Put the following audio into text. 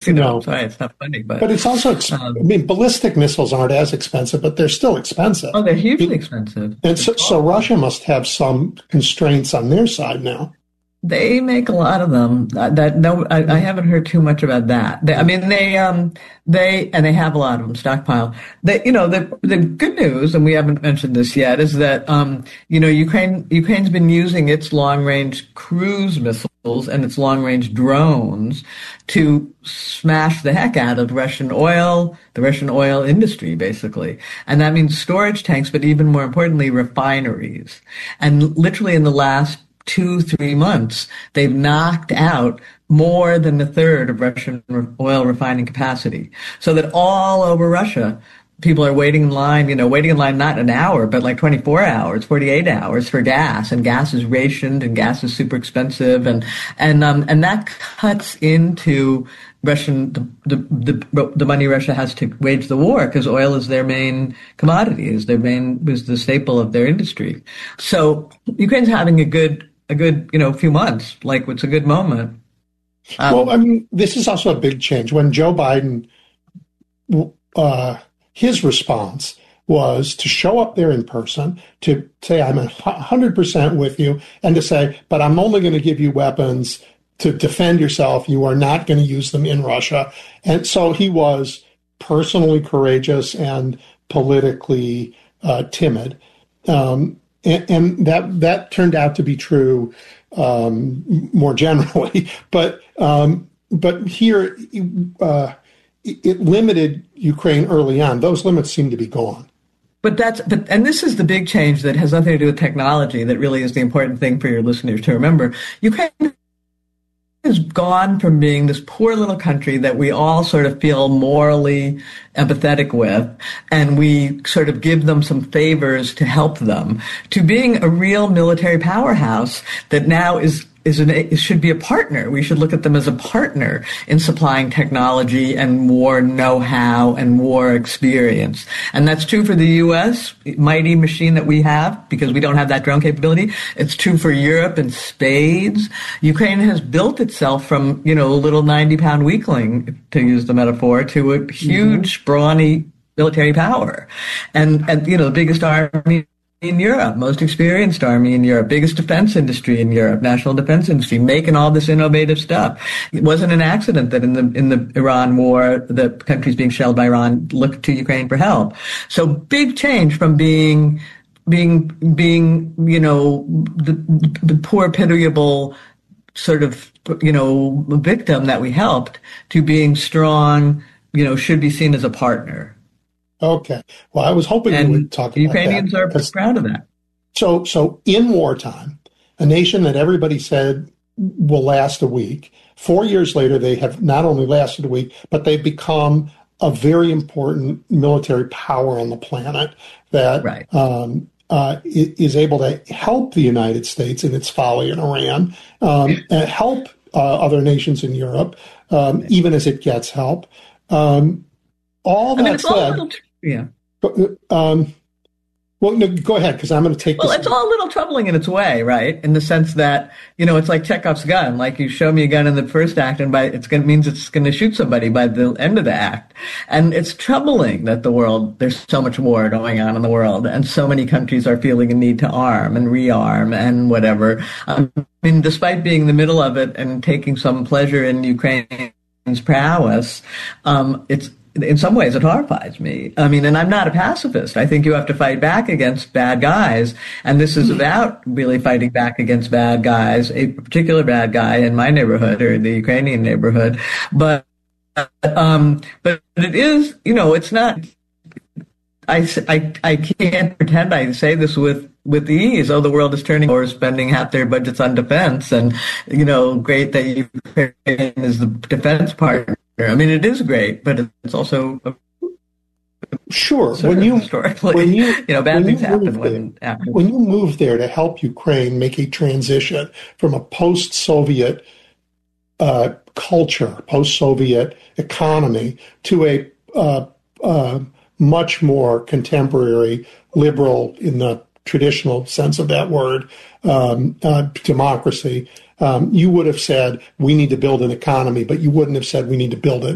You know, I'm sorry, it's not funny, but it's also, I mean, ballistic missiles aren't as expensive, but they're still expensive. Oh, they're hugely expensive. And so Russia must have some constraints on their side now. They make a lot of them. I haven't heard too much about that. They have a lot of them stockpiled. The good news, and we haven't mentioned this yet, is that Ukraine's been using its long-range cruise missiles and its long-range drones to smash the heck out of the Russian oil industry, basically. And that means storage tanks, but even more importantly, refineries. And literally in the last 2-3 months, they've knocked out more than a third of Russian oil refining capacity. So that all over Russia, people are waiting in line not an hour, but like 24 hours, 48 hours for gas, and gas is rationed and gas is super expensive. And that cuts into the money Russia has to wage the war, because oil is their main commodity, is the staple of their industry. So Ukraine's having a good few months, like it's a good moment. Well, I mean, this is also a big change. When Joe Biden, his response was to show up there in person, to say, I'm 100% with you, and to say, but I'm only going to give you weapons to defend yourself. You are not going to use them in Russia. And so he was personally courageous and politically timid. And that turned out to be true more generally, but here it limited Ukraine early on. Those limits seem to be gone. But this is the big change that has nothing to do with technology. That really is the important thing for your listeners to remember. Ukraine has gone from being this poor little country that we all sort of feel morally empathetic with, and we sort of give them some favors to help them, to being a real military powerhouse that now should be a partner. We should look at them as a partner in supplying technology and war know-how and war experience. And that's true for the U.S., mighty machine that we have, because we don't have that drone capability. It's true for Europe in spades. Ukraine has built itself from, a little 90-pound weakling, to use the metaphor, to a huge, brawny military power. And the biggest army in Europe, most experienced army in Europe, biggest defense industry in Europe, national defense industry, making all this innovative stuff. It wasn't an accident that in the Iran war, the countries being shelled by Iran looked to Ukraine for help. So big change from being the poor, pitiable sort of, victim that we helped, to being strong, should be seen as a partner. Okay. Well, I was hoping you would talk about Ukrainians that. Ukrainians are proud of that. So in wartime, a nation that everybody said will last a week, 4 years later, they have not only lasted a week, but they've become a very important military power on the planet that is able to help the United States in its folly in Iran, and help other nations in Europe, even as it gets help. All that said, well, no, go ahead, because I'm going to take this. Well, it's all a little troubling in its way, right? In the sense that, it's like Chekhov's gun. Like, you show me a gun in the first act, and means it's going to shoot somebody by the end of the act. And it's troubling that there's so much war going on in the world, and so many countries are feeling a need to arm and rearm and whatever. I mean, despite being in the middle of it and taking some pleasure in Ukraine's prowess, in some ways, it horrifies me. I mean, and I'm not a pacifist. I think you have to fight back against bad guys. And this is about really fighting back against bad guys, a particular bad guy in my neighborhood or the Ukrainian neighborhood. But it is, it's not, I can't pretend I say this with ease. Oh, the world is turning or spending half their budgets on defense. And, great that Ukraine is the defense partner. I mean, it is great, but it's also sure. When you bad things happen when you move there to help Ukraine make a transition from a post-Soviet culture, post-Soviet economy, to a much more contemporary, liberal in the traditional sense of that word, democracy. You would have said, we need to build an economy, but you wouldn't have said we need to build